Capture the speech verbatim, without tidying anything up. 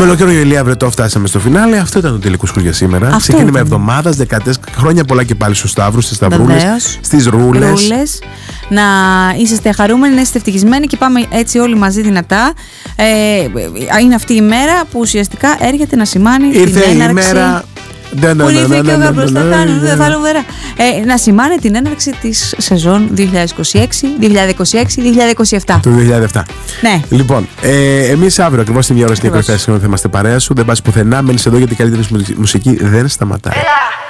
Με ολόκληρο Ηλία Βρετό φτάσαμε στο φινάλε. Αυτό ήταν το τελικό σκουρ για σήμερα. Ξεκίνημα εβδομάδα, δεκατέσσερα χρόνια πολλά και πάλι στου Σταύρου, στι Σταυρούλες, στις Ρούλες. Να είσαστε χαρούμενοι, να είστε ευτυχισμένοι και πάμε έτσι όλοι μαζί δυνατά. Ε, είναι αυτή η μέρα που ουσιαστικά έρχεται να σημάνει ήρθε την έναρξη. Η μέρα... Που ήρθε και ο γαμπρός θα κάνουν, δεν θα λουβερά. Να σημάνει την έναρξη της σεζόν δύο χιλιάδες είκοσι έξι δύο χιλιάδες είκοσι έξι δύο χιλιάδες είκοσι επτά. Του δύο χιλιάδες επτά. Ναι. Λοιπόν, ε, εμείς αύριο ακριβώς την μια ώρα στην εκπαιδεύση θα είμαστε παρέα σου. Δεν πας πουθενά, μένεις εδώ γιατί η καλύτερη μουσική δεν σταματάει.